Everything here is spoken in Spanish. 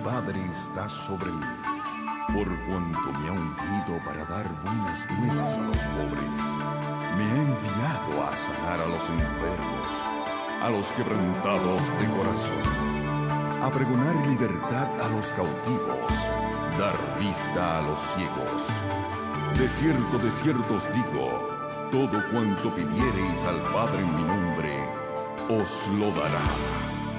Padre está sobre mí, por cuanto me ha ungido para dar buenas nuevas a los pobres. Me ha enviado a sanar a los enfermos, a los quebrantados de corazón, a pregonar libertad a los cautivos, dar vista a los ciegos. De cierto os digo, todo cuanto pidiereis al Padre en mi nombre, os lo dará.